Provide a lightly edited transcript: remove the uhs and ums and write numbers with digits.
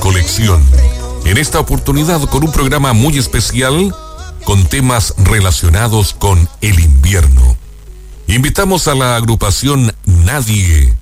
colección. En esta oportunidad con un programa muy especial con temas relacionados con el invierno. Invitamos a la agrupación Nadie